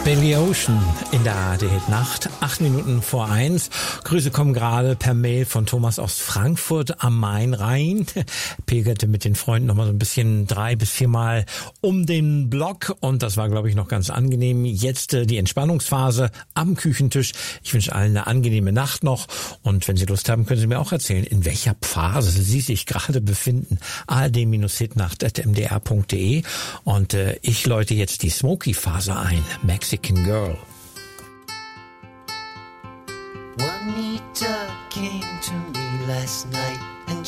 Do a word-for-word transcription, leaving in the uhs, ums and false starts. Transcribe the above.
Billy Ocean in der A R D-Hit-Nacht, acht Minuten vor eins. Grüße kommen gerade per Mail von Thomas aus Frankfurt am Main-Rhein. Pilgerte mit den Freunden noch mal so ein bisschen drei bis viermal um den Block und das war, glaube ich, noch ganz angenehm. Jetzt äh, die Entspannungsphase am Küchentisch. Ich wünsche allen eine angenehme Nacht noch und wenn Sie Lust haben, können Sie mir auch erzählen, in welcher Phase Sie sich gerade befinden. A R D-Hitnacht at m d r punkt d e und äh, ich läute jetzt die Smokey-Phase ein. Mexican Girl. Juanita came to me last night.